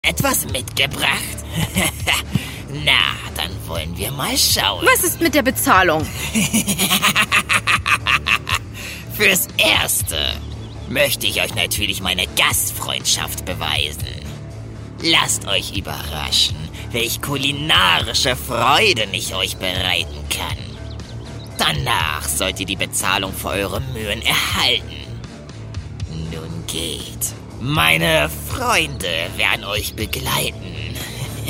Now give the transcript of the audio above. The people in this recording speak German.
etwas mitgebracht? Na, dann wollen wir mal schauen. Was ist mit der Bezahlung? Fürs Erste möchte ich euch natürlich meine Gastfreundschaft beweisen. Lasst euch überraschen, welch kulinarische Freuden ich euch bereiten kann. Danach sollt ihr die Bezahlung für eure Mühen erhalten. Nun geht. Meine Freunde werden euch begleiten.